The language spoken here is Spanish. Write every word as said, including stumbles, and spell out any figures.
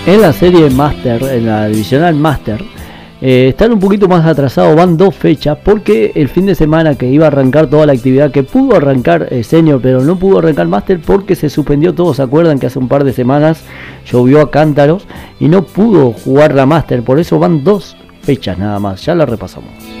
En la serie Master, en la divisional Master, eh, están un poquito más atrasados, van dos fechas, porque el fin de semana que iba a arrancar toda la actividad, que pudo arrancar eh, Senior, pero no pudo arrancar Master porque se suspendió todo. ¿Se acuerdan que hace un par de semanas llovió a cántaros y no pudo jugar la Master? Por eso van dos fechas nada más, ya la repasamos.